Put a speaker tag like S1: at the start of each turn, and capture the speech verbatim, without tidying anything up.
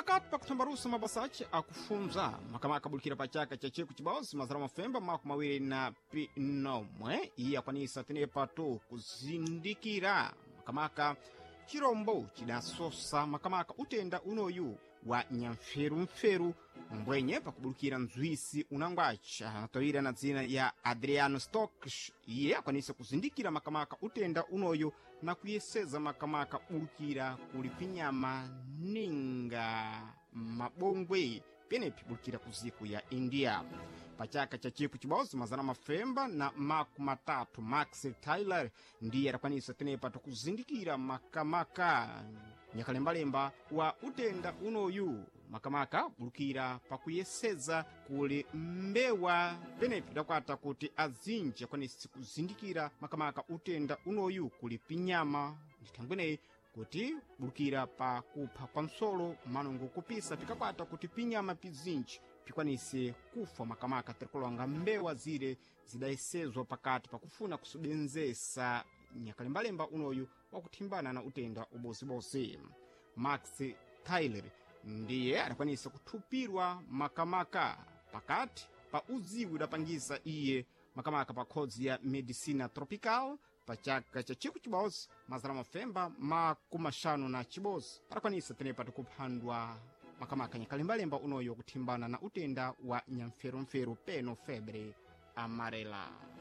S1: pakati pa kuthambarusa mabasace akufunza makamaka abulukira pa chaka cha chiku cibozi mazara mafemba maku mawiri na pinomwe iye akwanisa tenepato kuzindikira makamaka cirombo cidasosa makamaka utenda unoyu wa nyamferumferu mbwenye pakubulukira nzwisi unangwaci anatawira na dzina ya Adriano Stocks iye akwanisa kuzindikira makamaka utenda unoyu na kuyeseza makamaka bulukira kuli pinyama ninga mabongwe penepi bulukira kuziku ya India. Pachaka cha chiku cibozi mazana mafemba na maku matatu Max Tyler ndiye arakwanisa tenepa tukuzindikira makamaka nyakalembalemba wa utenda unoyu makamaka bulukira pakuyeseza kuli mbewa penepi dakwata kuti azinji akwanisa kuzindikira makamaka utenda unoyu kuli pinyama ndithangweneyi kuti bulukira pa kupha kwa nsolo manungo kupisa pikakwata kuti pinyama pizinji pikwanise kufa makamaka trikolonga mbewa zire zidayesezwa pakati pakufuna kusubenzesa nyakalembalemba unoyu wakuthimbana na utenda ubozibozi. Max Tyler ndiye adakwanisa kuthupirwa makamaka pakati pa uziwi udapangisa iye makamaka pa khodzi ya medicina tropical pachaka cha chiku cibozi mazara mafemba makumashanu na cibozi adakwanisa tenepa tikuphandwa makamaka nyakalembalemba unoyo kuthimbana na utenda wa nyamferumferu peno febre amarela.